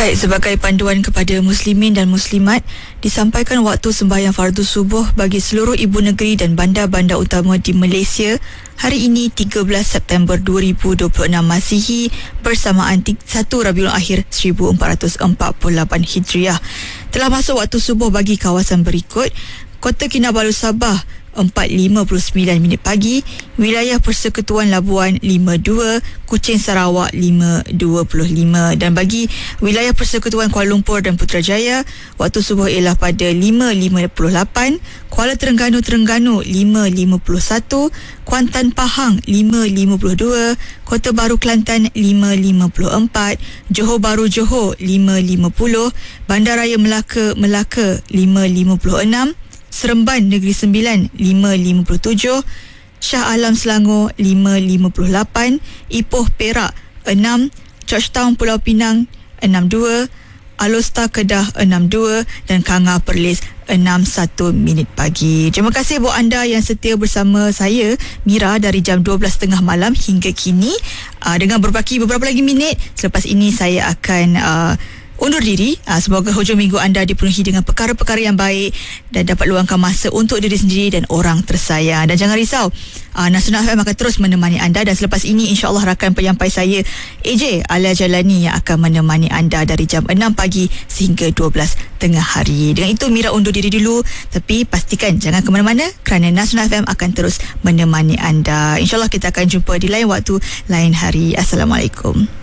Baik, sebagai panduan kepada muslimin dan muslimat, disampaikan waktu sembahyang fardu subuh bagi seluruh ibu negeri dan bandar-bandar utama di Malaysia hari ini 13 September 2026 Masihi bersamaan 1 Rabiul Akhir 1448 Hijriah. Telah masuk waktu subuh bagi kawasan berikut: Kota Kinabalu Sabah 4.59 minit pagi, wilayah Persekutuan Labuan 5.2, Kuching Sarawak 5.25, dan bagi wilayah Persekutuan Kuala Lumpur dan Putrajaya, waktu subuh ialah pada 5.58, Kuala Terengganu 5.51, Kuantan Pahang 5.52, Kota Baru Kelantan 5.54, Johor Bahru Johor 5.50, Bandaraya Melaka 5.56, Seremban Negeri Sembilan 5.57, Shah Alam Selangor 5.58, Ipoh Perak 6, Georgetown Pulau Pinang 62, Alor Kedah 62 dan Kangar Perlis 6.1 minit pagi. Terima kasih buat anda yang setia bersama saya, Mira, dari jam 12.30 malam hingga kini. Dengan berbaki beberapa lagi minit, selepas ini saya akan undur diri. Semoga hujung minggu anda dipenuhi dengan perkara-perkara yang baik dan dapat luangkan masa untuk diri sendiri dan orang tersayang. Dan jangan risau, Nasional FM akan terus menemani anda, dan selepas ini insya-Allah rakan penyampai saya AJ Alia Jalani yang akan menemani anda dari jam 6 pagi sehingga 12 tengah hari. Dengan itu Mira undur diri dulu, tapi pastikan jangan ke mana-mana kerana Nasional FM akan terus menemani anda. InsyaAllah kita akan jumpa di lain waktu, lain hari. Assalamualaikum.